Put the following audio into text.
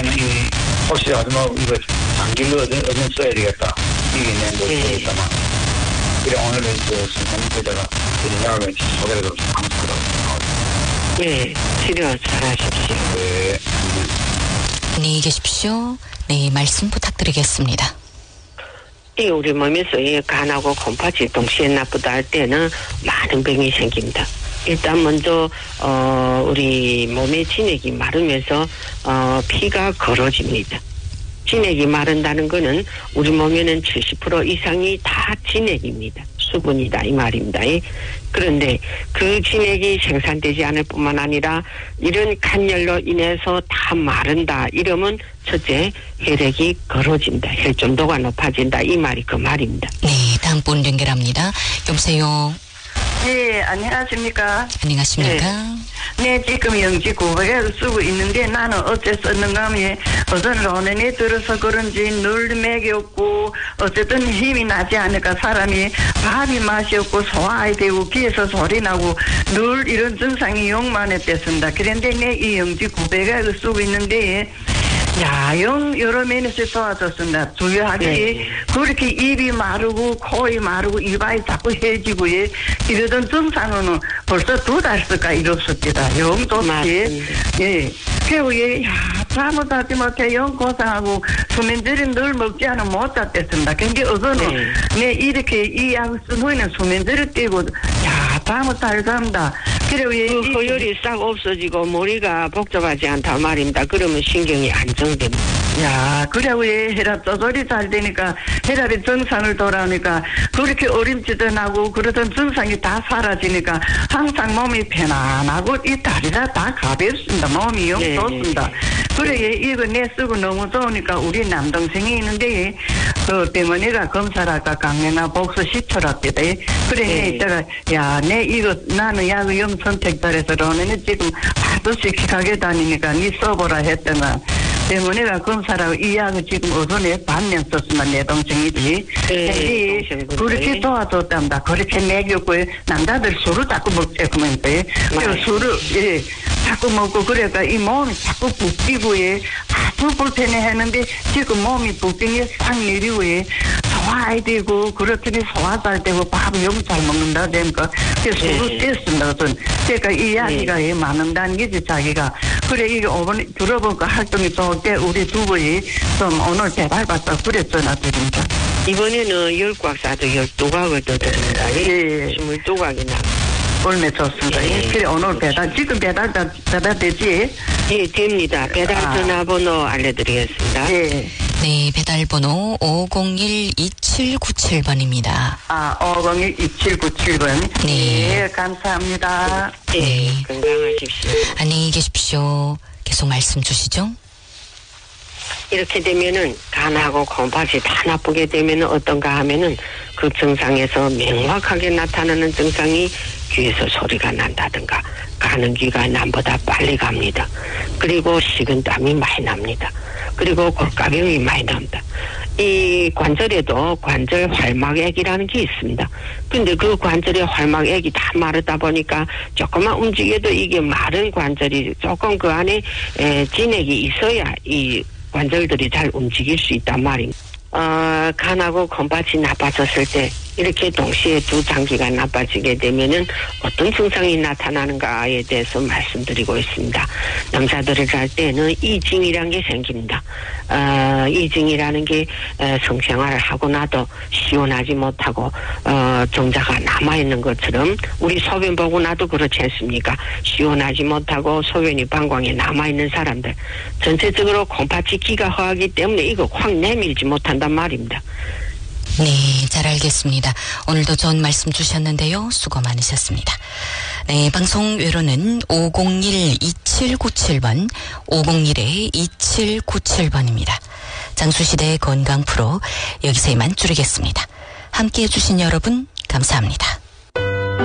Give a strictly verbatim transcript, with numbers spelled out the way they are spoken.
나는 이 혹시라도 뭐 이거 장길로 어떤 어떤 써야 되겠다. 이게 내 모습이잖아. 그래 오늘은 그 선생님께다가 드리냐면 소개를 좀 감사하다고. 네, 치료 잘하십시오. 네. 안녕히 계십시오. 네, 말씀 부탁드리겠습니다. 이 우리 몸에서 이 간하고 콩팥이 동시에 나쁘다 할 때는 많은 병이 생깁니다. 일단 먼저 어 우리 몸의 진액이 마르면서 어 피가 걸어집니다. 진액이 마른다는 거는 우리 몸에는 칠십 퍼센트 이상이 다 진액입니다. 수분이다 이 말입니다. 그런데 그 진액이 생산되지 않을 뿐만 아니라 이런 간열로 인해서 다 마른다 이러면 첫째 혈액이 걸어진다. 혈점도가 높아진다 이 말이 그 말입니다. 네, 다음 분 연결합니다. 여보세요. 네, 안녕하십니까. 안녕하십니까. 네, 네 지금 영지 구백을 쓰고 있는데 나는 어째 썼는가 하면 어떤 로넨에 들어서 그런지 늘 맥이 없고 어쨌든 힘이 나지 않을까 사람이 밥이 맛이 없고 소화이 되고 귀에서 소리 나고 늘 이런 증상이 용만했댔습니다. 그런데 내 이 영지 구백을 쓰고 있는데 야, 영 여러 면에서 도와줬습니다. 주요하게 네. 그렇게 입이 마르고 코이 마르고 이마이 자꾸 해지고 예. 이러던 증상은 벌써 두 달서가 이뤘습니다. 영 좋지. 예. 그리고 예, 야, 잠을 자지 못해 영 고생하고 수면제를 늘 먹지 않으면 못 잤댔습니다. 근데 어서는 네. 네, 이렇게 이 약을 쓴 후에는 수면제를 떼고 야, 잠을 잘 잡니다. 그리고 예, 그 허혈이 싹 없어지고 머리가 복잡하지 않다 말입니다. 그러면 신경이 안정됩니다. 야, 그리고 예, 혈압 조절이 잘 되니까 혈압이 정상을 돌아오니까 그렇게 어림지도 나고 그러던 증상이 다 사라지니까 항상 몸이 편안하고 이 다리가 다 가볍습니다. 몸이 영 네, 좋습니다. 그래 예, 이거 내 쓰고 너무 좋으니까 우리 남동생이 있는데 그 병원에가 검사를 할까 강내나 복수 시초랍니다. 그래 네. 이따가 야, 내 이거 나는 약을 영 선택 잘해서 로네는 지금 하도 씩씩하게 다니니까 니 써보라 했더나 병원에가 검사라고 이 약을 지금 어선에 반년 썼습니다. 내 동생이지. 네, 그렇게 도와줬답니다. 그렇게 먹였고 남자들 술을 자꾸 먹자 그러면서 그 술을 예 자꾸 먹고 그러니까 이 몸이 자꾸 붓기고 예 아주 불편해 했는데 지금 몸이 붓기니 싹 내리고 예 소화이 되고 그렇더니 소화 잘 되고 밥을 너무 잘 먹는다 되니까 그래서 술을 뗐습니다. 어떤 그러니까 이 약이가 예 많은다는 게지 자기가 그래 이게 오늘 들어보니까 활동이 좋을 때 우리 두 분이 좀 오늘 배달받다 그래 전화드립니다. 이번에는 열 꽉 사도 열두 각을 더 드립니다. 예. 스물두 각이나. 얼마 좋습니다. 예. 그래 오늘 배달 지금 배달 다 배달 되지? 예, 됩니다. 배달 전화번호 아. 알려드리겠습니다. 예. 네, 배달번호 오공일 이칠구칠 번입니다. 아, 오공일 이칠구칠 번. 네. 예, 감사합니다. 예, 네. 건강하십시오. 안녕히 계십시오. 계속 말씀 주시죠. 이렇게 되면은 간하고 콩팥이 다 나쁘게 되면은 어떤가 하면은 그 증상에서 명확하게 나타나는 증상이 귀에서 소리가 난다든가 가는 귀가 남보다 빨리 갑니다. 그리고 식은땀이 많이 납니다. 그리고 곶가병이 많이 납니다. 이 관절에도 관절 활막액이라는 게 있습니다. 근데 그 관절의 활막액이 다 마르다 보니까 조금만 움직여도 이게 마른 관절이 조금 그 안에 에, 진액이 있어야 이 관절들이 잘 움직일 수 있단 말입니다. 어, 간하고 콩팥이 나빠졌을 때 이렇게 동시에 두 장기가 나빠지게 되면은 어떤 증상이 나타나는가에 대해서 말씀드리고 있습니다. 남자들을 할 때는 이징이라는 게 생깁니다. 어, 이징이라는 게 어, 성생활을 하고 나도 시원하지 못하고 어, 정자가 남아있는 것처럼 우리 소변 보고 나도 그렇지 않습니까? 시원하지 못하고 소변이 방광에 남아있는 사람들 전체적으로 콩팥이 기가 허하기 때문에 이거 확 내밀지 못한단 말입니다. 네, 잘 알겠습니다. 오늘도 좋은 말씀 주셨는데요. 수고 많으셨습니다. 네, 방송 외로는 오공일 이칠구칠 번, 오공일 이칠구칠 번입니다. 장수시대의 건강 프로 여기서 이만 줄이겠습니다. 함께해 주신 여러분 감사합니다.